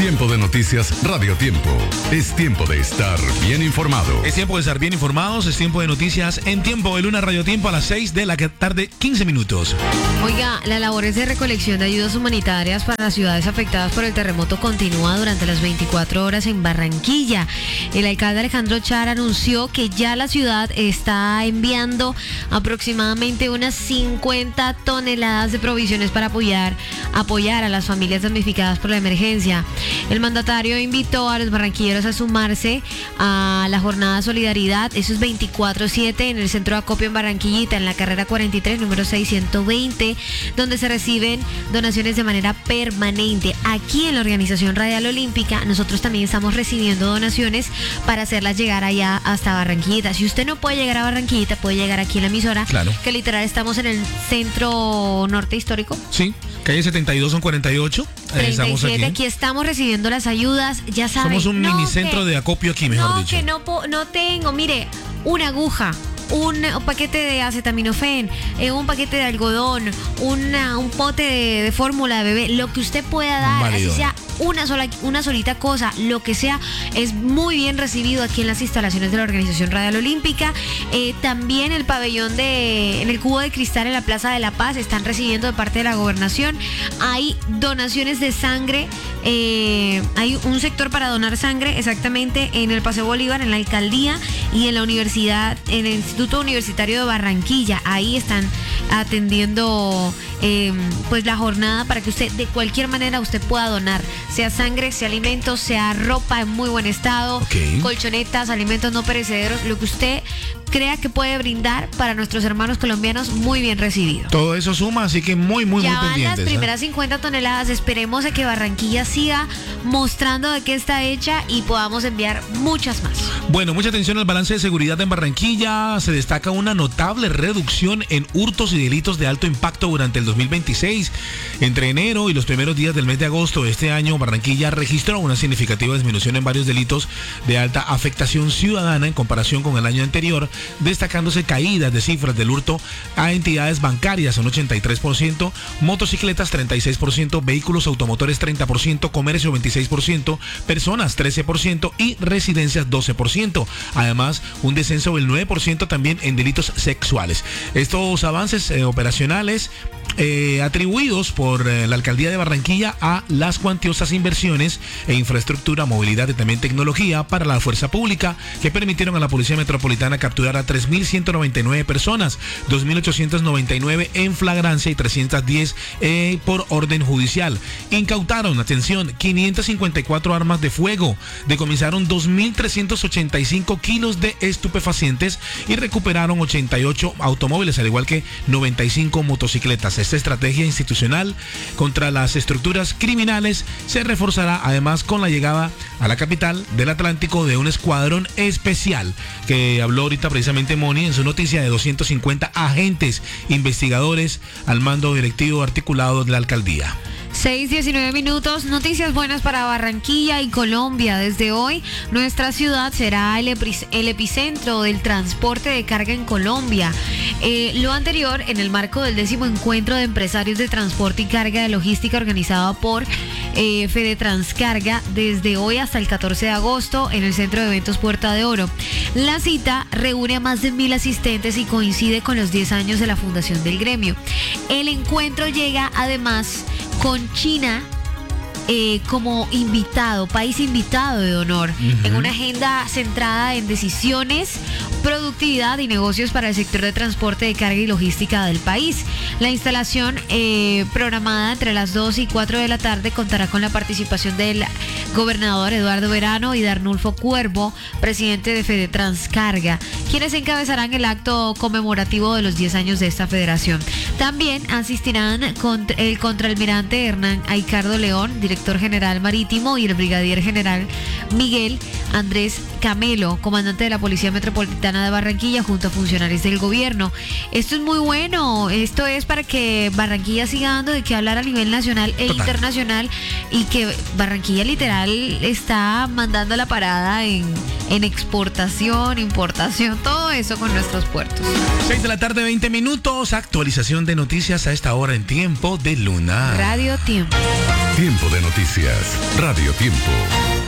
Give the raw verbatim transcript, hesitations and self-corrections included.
Tiempo de noticias Radio Tiempo. Es tiempo de estar bien informado. Es tiempo de estar bien informados, es tiempo de noticias en tiempo de Luna Radio Tiempo a las seis de la tarde, quince minutos. Oiga, las labores de recolección de ayudas humanitarias para las ciudades afectadas por el terremoto continúa durante las veinticuatro horas en Barranquilla. El alcalde Alejandro Char anunció que ya la ciudad está enviando aproximadamente unas cincuenta toneladas de provisiones para apoyar, apoyar a las familias damnificadas por la emergencia. El mandatario invitó a los barranquilleros a sumarse a la jornada Solidaridad. Eso es veinticuatro siete en el centro de acopio en Barranquillita, en la carrera cuarenta y tres, número seiscientos veinte, donde se reciben donaciones de manera permanente. Aquí en la Organización Radial Olímpica, nosotros también estamos recibiendo donaciones para hacerlas llegar allá hasta Barranquillita. Si usted no puede llegar a Barranquillita, puede llegar aquí en la emisora, claro, que literal estamos en el centro norte histórico. Sí, calle setenta y dos con cuarenta y ocho. treinta y siete, estamos aquí. aquí estamos recibiendo las ayudas, ya saben. Somos un no, minicentro que, de acopio aquí, mejor no, dicho. No, que no, po- no tengo, mire, una aguja, un paquete de acetaminofén, eh, un paquete de algodón, una, un pote de, de fórmula de bebé, lo que usted pueda dar, Válido. así sea una sola, una solita cosa, lo que sea, es muy bien recibido aquí en las instalaciones de la Organización Radial Olímpica. Eh, también el pabellón de, en el Cubo de Cristal en la Plaza de la Paz, están recibiendo de parte de la gobernación. Hay donaciones de sangre, eh, hay un sector para donar sangre exactamente en el Paseo Bolívar, en la alcaldía y en la universidad, en el Instituto Universitario de Barranquilla. Ahí están atendiendo eh, pues la jornada para que usted de cualquier manera usted pueda donar, sea sangre, sea alimentos, sea ropa en muy buen estado, okay, colchonetas, alimentos no perecederos, lo que usted crea que puede brindar para nuestros hermanos colombianos, muy bien recibido. Todo eso suma, así que muy, muy, ya muy van pendientes. las primeras ¿eh? cincuenta toneladas, esperemos a que Barranquilla siga mostrando de qué está hecha y podamos enviar muchas más. Bueno, mucha atención al balance de seguridad en Barranquilla. Se destaca una notable reducción en hurtos y delitos de alto impacto durante el dos mil veintiséis. Entre enero y los primeros días del mes de agosto de este año, Barranquilla registró una significativa disminución en varios delitos de alta afectación ciudadana en comparación con el año anterior, destacándose caídas de cifras del hurto a entidades bancarias un ochenta y tres por ciento, motocicletas treinta y seis por ciento, vehículos automotores treinta por ciento, comercio veintiséis por ciento, personas trece por ciento y residencias doce por ciento. Además, un descenso del nueve por ciento también en delitos sexuales. Estos avances eh, operacionales Eh, atribuidos por eh, la alcaldía de Barranquilla a las cuantiosas inversiones e infraestructura, movilidad y también tecnología para la fuerza pública, que permitieron a la Policía Metropolitana capturar a tres mil ciento noventa y nueve personas, dos mil ochocientos noventa y nueve en flagrancia y trescientos diez eh, por orden judicial. Incautaron, atención, quinientas cincuenta y cuatro armas de fuego, decomisaron dos mil trescientos ochenta y cinco kilos de estupefacientes y recuperaron ochenta y ocho automóviles, al igual que noventa y cinco motocicletas. Esta estrategia institucional contra las estructuras criminales se reforzará además con la llegada a la capital del Atlántico de un escuadrón especial, que habló ahorita precisamente Moni en su noticia, de doscientos cincuenta agentes investigadores al mando directivo articulado de la alcaldía. seis diecinueve minutos, noticias buenas para Barranquilla y Colombia. Desde hoy, nuestra ciudad será el, epi- el epicentro del transporte de carga en Colombia. Eh, lo anterior en el marco del décimo encuentro de empresarios de transporte y carga de logística organizado por eh, Fede Transcarga desde hoy hasta el catorce de agosto en el Centro de Eventos Puerta de Oro. La cita reúne a más de mil asistentes y coincide con los diez años de la fundación del gremio. El encuentro llega además con China eh, como invitado, país invitado de honor, uh-huh, en una agenda centrada en decisiones, productividad y negocios para el sector de transporte de carga y logística del país. La instalación eh, programada entre las dos y cuatro de la tarde contará con la participación del gobernador Eduardo Verano y de Arnulfo Cuervo, presidente de Fede Transcarga, quienes encabezarán el acto conmemorativo de los diez años de esta federación. También asistirán el contraalmirante Hernán Aicardo León, director general marítimo, y el brigadier general Miguel Andrés Camelo, comandante de la Policía Metropolitana de Barranquilla, junto a funcionarios del gobierno. Esto es muy bueno, esto es para que Barranquilla siga dando de qué hablar a nivel nacional e Total. internacional, y que Barranquilla literal está mandando la parada en, en exportación, importación, todo eso con nuestros puertos. seis de la tarde, veinte minutos, actualización de noticias a esta hora en Tiempo de Luna Radio Tiempo. Tiempo de noticias. Radio Tiempo.